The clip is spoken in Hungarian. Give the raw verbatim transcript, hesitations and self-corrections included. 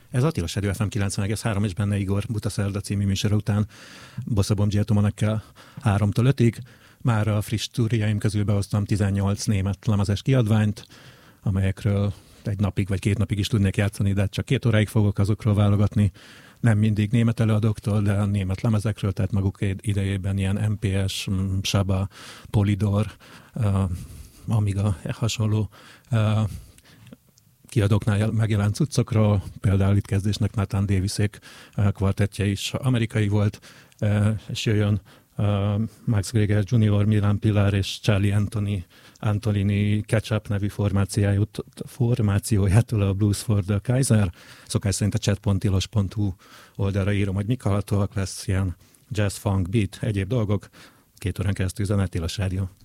Ez a Tilos Rádió ef em kilencven egész három, és benne Igor Buta Szerda című műsor után Bossa Bom Giacomonekkel háromtól ötig. Már a friss túrjaim közül behoztam tizennyolc német lemezes kiadványt, amelyekről egy napig vagy két napig is tudnék játszani, de csak két óráig fogok azokról válogatni. Nem mindig német előadóktól, de a német lemezekről, tehát maguk idejében ilyen em pé es, Saba, Polydor, uh, Amiga hasonló uh, kiadóknál megjelent cuccokról, például itt kezdésnek Nathan Davisék kvartettje is amerikai volt, és jöjjön Max Greger junior, Milan Pilar és Charlie Anthony, Antolini Ketchup nevű formációjától a Blues for the Kaiser. Szokás szerint a chat pont tilos pont hu oldalra írom, hogy mik hallhatóak, lesz ilyen jazz, funk, beat, egyéb dolgok. Két órán keresztül zene, Tilos Rádió.